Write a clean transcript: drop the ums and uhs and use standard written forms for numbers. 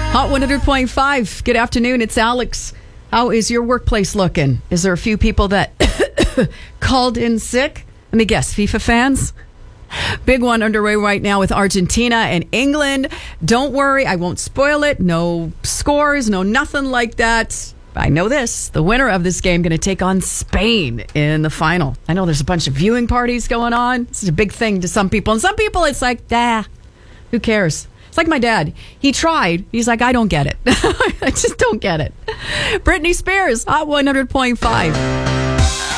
Hot 100.5. Good afternoon. It's Alex. How is your workplace looking? Is there a few people that called in sick? Let me guess, FIFA fans? Big one underway right now with Argentina and England. Don't worry, I won't spoil it. No scores, no nothing like that. I know this. The winner of this game going to take on Spain in the final. I know there's a bunch of viewing parties going on. This is a big thing to some people. And some people, it's like, who cares? It's like my dad. He tried. He's like, I don't get it. I just don't get it. Britney Spears, Hot 100.5.